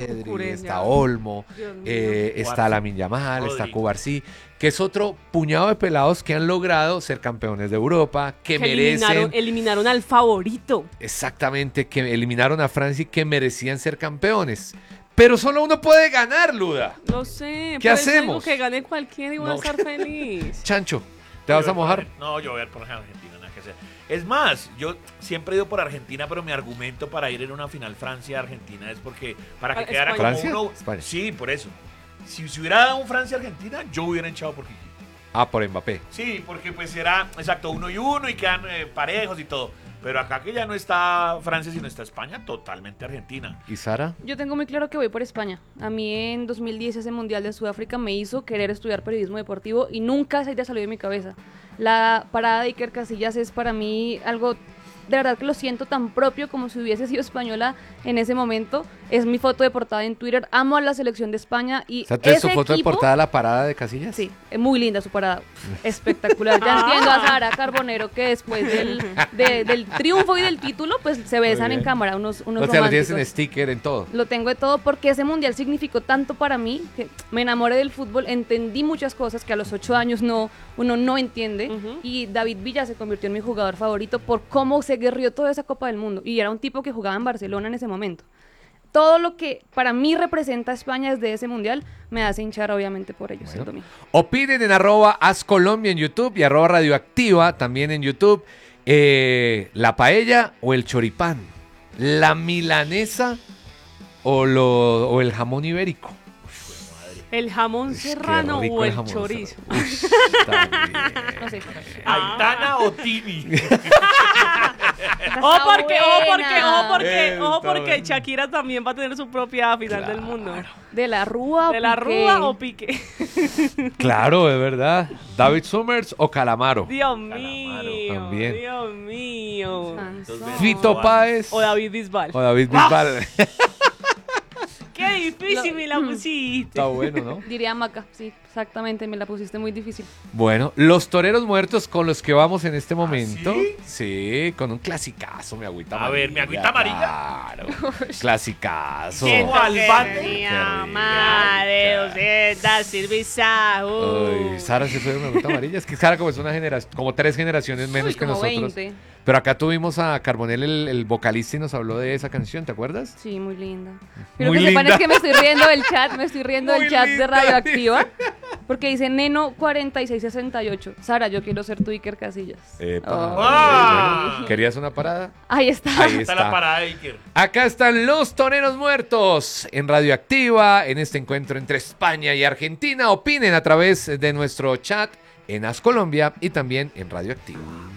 Pedri, Cucurella. está Olmo, Dios mío. está Lamine Yamal, está Rodrigo. Cubarsí, que es otro puñado de pelados que han logrado ser campeones de Europa, que merecen, eliminaron al favorito. exactamente, que eliminaron a Francia y que merecían ser campeones. Pero solo uno puede ganar, Luda. Lo sé. ¿Qué por eso digo hacemos? que gane cualquiera y voy a No. estar feliz. Chancho, ¿te vas a mojar? No, yo voy a ir por Argentina, nada que hacer. Es más, yo siempre he ido por Argentina, pero mi argumento para ir en una final Francia-Argentina es porque para que Para quedara España. como ¿Francia? uno. España. Sí, por eso. Si se hubiera dado un Francia-Argentina, yo hubiera echado por Kiki. Ah, por Mbappé. Sí, porque pues era, exacto, 1-1 y quedan parejos y todo. Pero acá que ya no está Francia, sino está España, totalmente Argentina. ¿Y Sara? Yo tengo muy claro que voy por España. A mí en 2010 ese Mundial de Sudáfrica me hizo querer estudiar periodismo deportivo y nunca esa idea salió de mi cabeza. La parada de Iker Casillas es para mí algo, de verdad que lo siento tan propio como si hubiese sido española en ese momento. Es mi foto de portada en Twitter. Amo a la selección de España y O sea, ¿entonces ese su foto de equipo- portada la parada de Casillas? Sí, es muy linda su parada. Espectacular. Ya entiendo a Sara Carbonero que después del triunfo y del título, pues se besan en bien. cámara unos O sea, lo tienes en románticos. sticker, en todo. Lo tengo de todo porque ese mundial significó tanto para mí que me enamoré del fútbol, entendí muchas cosas que a los 8 años uno no entiende Ujú. y David Villa se convirtió en mi jugador favorito por cómo se guerrió toda esa Copa del Mundo y era un tipo que jugaba en Barcelona en ese momento. Todo lo que para mí representa a España desde ese mundial me hace hinchar obviamente por ellos el domingo. Opinen en @ascolombia en YouTube y @radioactiva también en YouTube. ¿La paella o el choripán? ¿La milanesa o el jamón ibérico? ¿El jamón Uy, qué serrano rico o el jamón chorizo? serrano. Uy, está bien. No sé. Aitana o Tini. Ojo porque, ojo porque, buena. ojo porque, Está ojo porque bueno. Shakira también va a tener su propia final del mundo. ¿De la Rúa o ¿De la Piqué? Rúa o Piqué? Claro, de verdad. ¿David Summers o Calamaro? Dios mío. También. Dios mío. Sansón. ¿Fito Páez O David Bisbal. o David Bisbal? Qué difícil me la pusiste. Está bueno, ¿no? Diría Maca, sí, exactamente, me la pusiste muy difícil. Bueno, los toreros muertos con los que vamos en este momento. ¿sí? Sí, con un clasicazo, mi agüita A amarilla. ver, ¿mi agüita amarilla? Claro, clasicazo. ¿Quién? Albate. Qué Madre, rica. da cerveza. Ay, Sara se fue de mi agüita amarilla. Es que Sara como es una generación, como 3 generaciones menos Uy, que como nosotros. 20. Pero acá tuvimos a Carbonell, el vocalista, y nos habló de esa canción, ¿te acuerdas? Sí, muy linda. Pero Muy que sepan linda. es que me estoy riendo del chat, Muy de linda. Radioactiva, porque dice Neno 4668. Sara, yo quiero ser tu Iker Casillas. Epa. Ah. Bueno, ¿querías una parada? Ahí está. Ahí Está la está. parada de Iker. Acá están los toreros muertos en Radioactiva, en este encuentro entre España y Argentina. Opinen a través de nuestro chat en As Colombia y también en Radioactiva.